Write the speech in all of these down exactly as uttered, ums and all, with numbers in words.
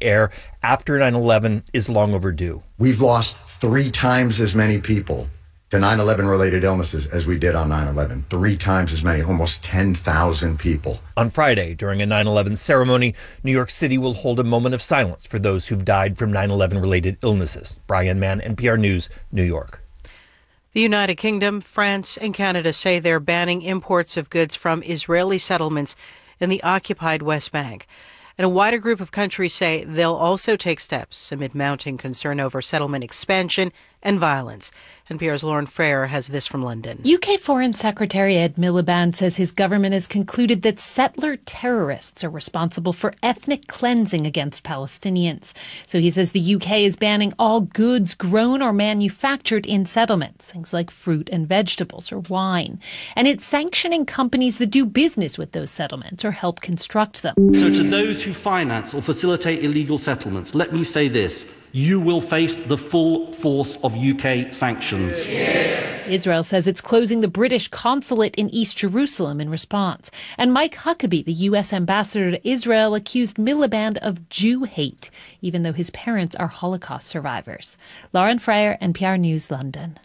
air after nine eleven is long overdue. We've lost three times as many people to nine eleven related illnesses as we did on nine eleven. Three times as many, almost ten thousand people. On Friday, during a nine eleven ceremony, New York City will hold a moment of silence for those who've died from nine eleven related illnesses. Brian Mann, N P R News, New York. The United Kingdom, France, and Canada say they're banning imports of goods from Israeli settlements in the occupied West Bank. And a wider group of countries say they'll also take steps amid mounting concern over settlement expansion and violence. N P R's Lauren Frayer has this from London. U K Foreign Secretary Ed Miliband says his government has concluded that settler terrorists are responsible for ethnic cleansing against Palestinians. So he says the U K is banning all goods grown or manufactured in settlements, things like fruit and vegetables or wine. And it's sanctioning companies that do business with those settlements or help construct them. So to those who finance or facilitate illegal settlements, let me say this. You will face the full force of U K sanctions. Yeah. Israel says it's closing the British consulate in East Jerusalem in response. And Mike Huckabee, the U S ambassador to Israel, accused Miliband of Jew hate, even though his parents are Holocaust survivors. Lauren Frayer, N P R News, London.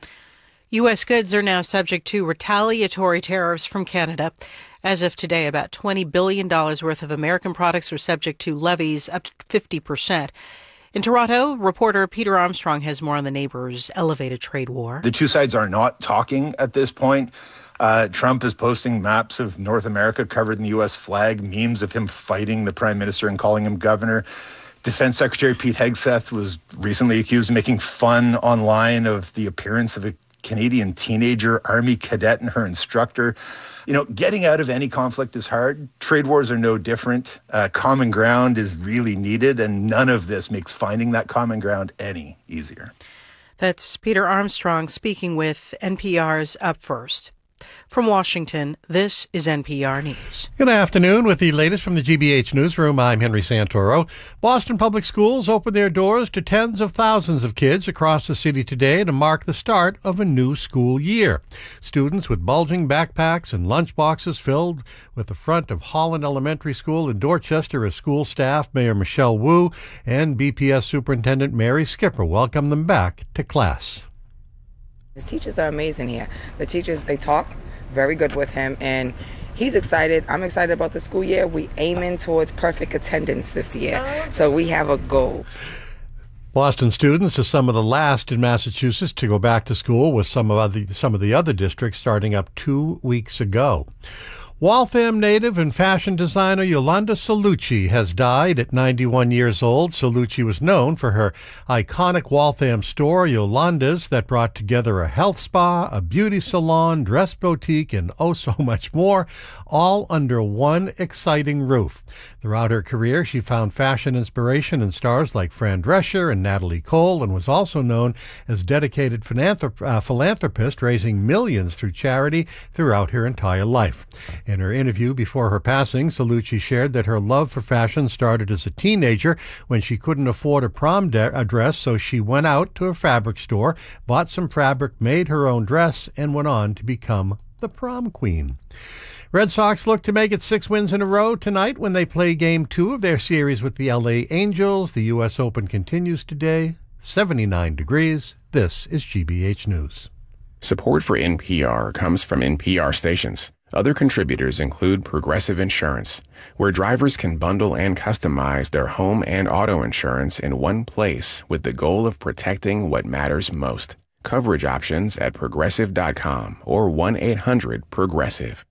U S goods are now subject to retaliatory tariffs from Canada. As of today, about twenty billion dollars worth of American products are subject to levies up to fifty percent. In Toronto, reporter Peter Armstrong has more on the neighbors' elevated trade war. The two sides are not talking at this point. Uh, Trump is posting maps of North America covered in the U S flag, memes of him fighting the prime minister and calling him governor. Defense Secretary Pete Hegseth was recently accused of making fun online of the appearance of a Canadian teenager Army cadet and her instructor. You know, getting out of any conflict is hard. Trade wars are no different. Uh, common ground is really needed, and none of this makes finding that common ground any easier. That's Peter Armstrong speaking with N P R's Up First. From Washington, this is N P R News. Good afternoon. With the latest from the G B H Newsroom, I'm Henry Santoro. Boston Public Schools open their doors to tens of thousands of kids across the city today to mark the start of a new school year. Students with bulging backpacks and lunchboxes filled with the front of Holland Elementary School in Dorchester as school staff, Mayor Michelle Wu, and B P S Superintendent Mary Skipper welcome them back to class. His teachers are amazing here. The teachers, they talk very good with him, and he's excited. I'm excited about the school year. We aiming towards perfect attendance this year, so we have a goal. Boston students are some of the last in Massachusetts to go back to school, with some of other, some of the other districts starting up two weeks ago. Waltham native and fashion designer Yolanda Salucci has died at ninety-one years old. Salucci was known for her iconic Waltham store, Yolanda's, that brought together a health spa, a beauty salon, dress boutique, and oh so much more, all under one exciting roof. Throughout her career, she found fashion inspiration in stars like Fran Drescher and Natalie Cole, and was also known as dedicated philanthrop- uh, philanthropist, raising millions through charity throughout her entire life. In her interview before her passing, Salucci shared that her love for fashion started as a teenager when she couldn't afford a prom de- a dress, so she went out to a fabric store, bought some fabric, made her own dress, and went on to become the prom queen. Red Sox look to make it six wins in a row tonight when they play Game two of their series with the L A Angels. The U S Open continues today. seventy-nine degrees. This is G B H News. Support for N P R comes from N P R stations. Other contributors include Progressive Insurance, where drivers can bundle and customize their home and auto insurance in one place with the goal of protecting what matters most. Coverage options at progressive dot com or one eight hundred progressive.